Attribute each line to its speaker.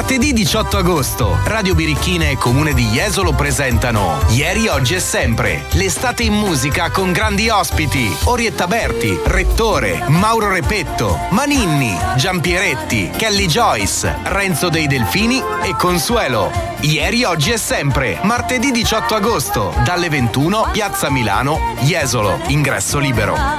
Speaker 1: Martedì 18 agosto, Radio Birichina e Comune di Jesolo presentano Ieri, Oggi e Sempre. L'estate in musica con grandi ospiti. Orietta Berti, Rettore, Mauro Repetto, Maninni, Giampieretti, Kelly Joyce, Renzo dei Delfini e Consuelo. Ieri, Oggi e Sempre. Martedì 18 agosto, dalle 21, Piazza Milano, Jesolo. Ingresso libero.